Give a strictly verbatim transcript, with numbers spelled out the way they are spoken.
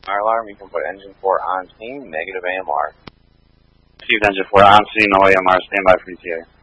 Fire alarm, you can put engine four on scene, negative A M R. Received engine four on scene, no A M R, stand by for E T A.